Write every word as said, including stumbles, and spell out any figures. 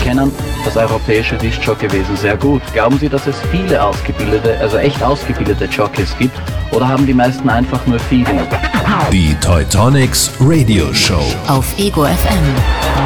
kennen das europäische Disc-Jockey-Wesen sehr gut. Glauben Sie, dass es viele ausgebildete, also echt ausgebildete Jockeys gibt? Oder haben die meisten einfach nur Feeling? Die Teutonics Radio Show auf Ego F M.